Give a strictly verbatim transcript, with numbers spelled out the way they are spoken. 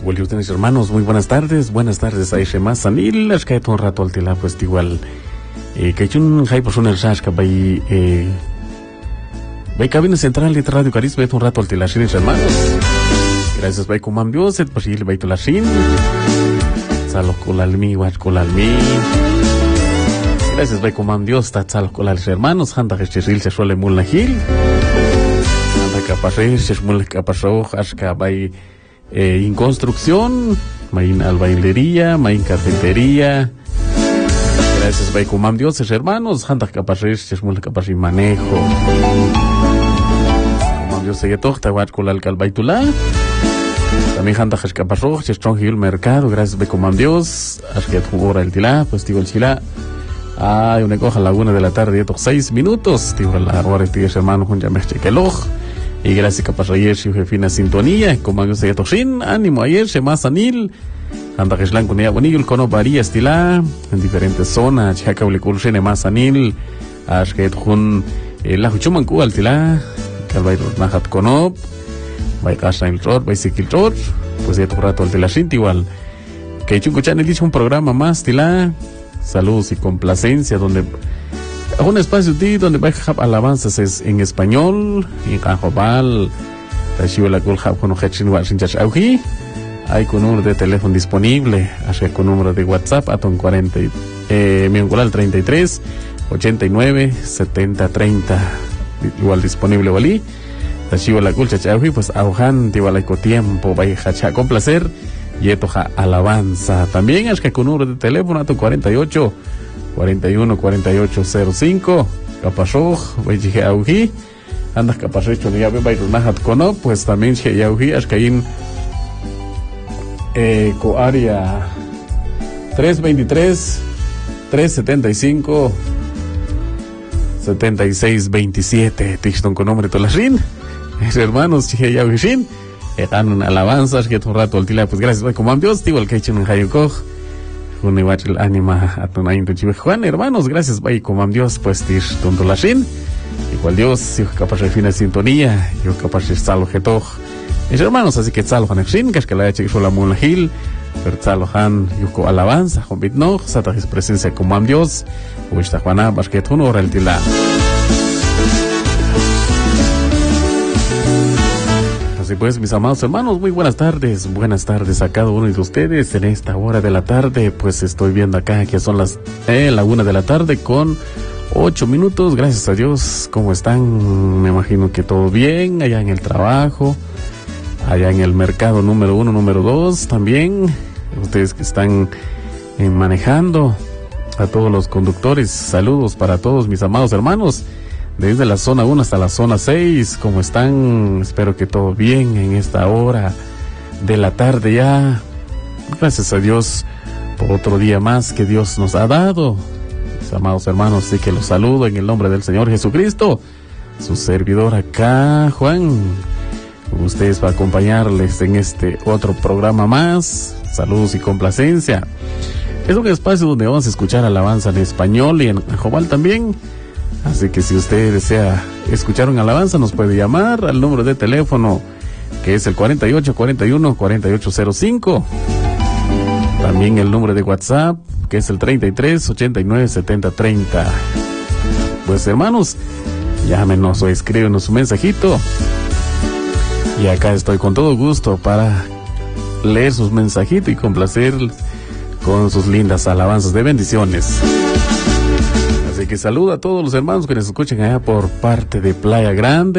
Hola, ustedes hermanos, muy buenas tardes, buenas tardes a ese más Sanil, es que un rato al tila, pues igual, eh, que un hay por una rasca, vai, eh, vai cabina central de Radio Carisma, un rato al tila, hermanos, gracias, vai con Dios, et posible, vai tu la shin, salo colalmi, guach colalmi, gracias, vai con Dios, ta salo colal hermanos, handa que chiril se suele mulnahil, handa capaz, se mulne capazó, asca, vai, Eh, en construcción, main albañilería, main carpintería. Gracias, vai con Dios, hermanos. Handa capaz, es muy capaz y manejo. Como Dios se toca, guard con el calvaitula. También handa capaz rojo, es strong el mercado. Gracias, vai con Dios. Haz que tu hora el tila, pues digo el chila. Ay, una coja a la una de la tarde, estos seis minutos. Digo la hora, tíos hermanos, un llamé chequeloj. Y gracias capaz ayer si jefina sintonía, como yo se toshin, ánimo ayer se más anil, anda que slan con ella bonil, cono varía estila, en diferentes zonas, chaca ule kulshene más anil, ash que tjun la huchuman ku altila, calvay nahat konop, vai casa el rod, vai sikil rod, pues ya tu rato altila shint igual, que chungo chanel hizo un programa más tila, saludos y complacencia donde un espacio de donde va a haber alabanzas es en español, en Canjobal, la hay con número de teléfono disponible, así con número de WhatsApp, aton cuarenta, eh, mi al treinta y tres, ochenta y nueve, setenta, treinta, igual disponible, ¿vale? La culcha chauji, pues aujan, igual hay tiempo, va a con placer, y esto alabanza. También es que con número de teléfono, aton cuarenta y ocho, cuarenta y uno, cuarenta y ocho, cero cinco, capazoj, voy a auji, andas capazrecho de llave, vai runahat cono, pues también si auji, es que hay eh, co área tres veintitrés, tres setenta y cinco, setenta y seis veintisiete, tixton con nombre tolashin, es hermanos, si auji shin, eran alabanzas, que un rato al tila, pues gracias, voy como Dios, igual que hecho un hayukoj, un el ánima a tu nain tu Juan, hermanos, gracias, vaya como Dios, pues tir tonto la shin, igual Dios, yo capaz de fina sintonía, yo capaz de salvo getoj, mis hermanos, así que salvo han shin, que es que la hecha que la mulahil, pero salvo han yuko alabanza, con bitno, sata es presencia como Dios, o esta Juana, basquet un hora el tila. Así pues, mis amados hermanos, muy buenas tardes, buenas tardes a cada uno de ustedes en esta hora de la tarde. Pues estoy viendo acá que son las eh, la una de la tarde con ocho minutos, gracias a Dios. ¿Cómo están? Me imagino que todo bien, allá en el trabajo, allá en el mercado número uno, número dos, también, ustedes que están eh, manejando, a todos los conductores, saludos para todos mis amados hermanos. Desde la zona uno hasta la zona seis, ¿cómo están? Espero que todo bien en esta hora de la tarde ya. Gracias a Dios por otro día más que Dios nos ha dado. Mis amados hermanos, sí que los saludo en el nombre del Señor Jesucristo. Su servidor acá, Juan. Ustedes para acompañarles en este otro programa más. Saludos y complacencia. Es un espacio donde vamos a escuchar alabanza en español y en Jobal también. Así que si usted desea escuchar una alabanza, nos puede llamar al número de teléfono que es el cuarenta y ocho, cuarenta y uno, cuarenta y ocho cero cinco. También el número de WhatsApp que es el treinta y tres, ochenta y nueve, setenta, treinta. Pues hermanos, llámenos o escríbenos un mensajito. Y acá estoy con todo gusto para leer sus mensajitos y complacer con sus lindas alabanzas de bendiciones. Así que saluda a todos los hermanos que nos escuchen allá por parte de Playa Grande.